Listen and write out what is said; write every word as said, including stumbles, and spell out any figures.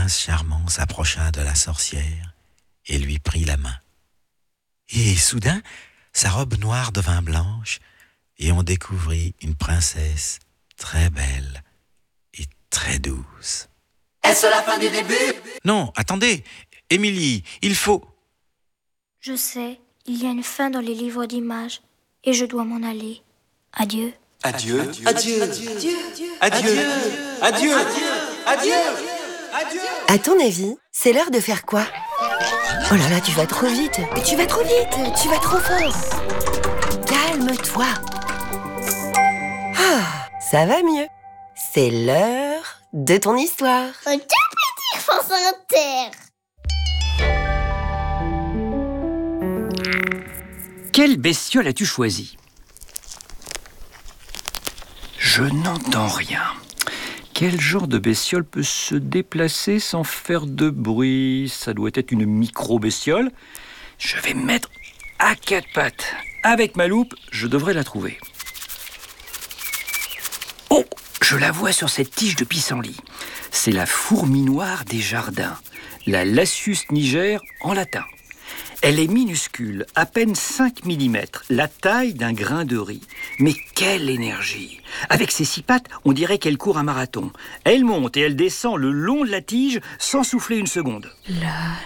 prince charmant s'approcha de la sorcière et lui prit la main. Et soudain, sa robe noire devint blanche et on découvrit une princesse très belle et très douce. Est-ce la fin du début ? Non, attendez, Émilie, il faut... Je sais, il y a une fin dans les livres d'images et je dois m'en aller. Adieu. Adieu, adieu, adieu, adieu, adieu, adieu, adieu, adieu. À ton avis, c'est l'heure de faire quoi ? Oh là là, tu vas trop vite. Mais tu vas trop vite, tu vas trop fort. Calme-toi. Ah, ça va mieux. C'est l'heure de ton histoire. Un petit France Inter. Quelle bestiole as-tu choisi ? Je n'entends rien. Quel genre de bestiole peut se déplacer sans faire de bruit ? Ça doit être une micro-bestiole. Je vais me mettre à quatre pattes. Avec ma loupe, je devrais la trouver. Oh, je la vois sur cette tige de pissenlit. C'est la fourmi noire des jardins, la Lasius niger en latin. Elle est minuscule, à peine cinq millimètres, la taille d'un grain de riz. Mais quelle énergie! Avec ses six pattes, on dirait qu'elle court un marathon. Elle monte et elle descend le long de la tige sans souffler une seconde. La